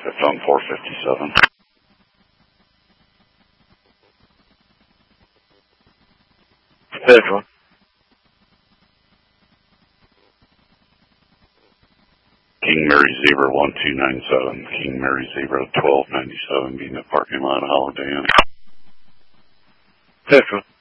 It's on 457. Federal. King Mary Zebra 1297. King Mary Zebra 1297 being the parking lot of Holiday Inn. Federal.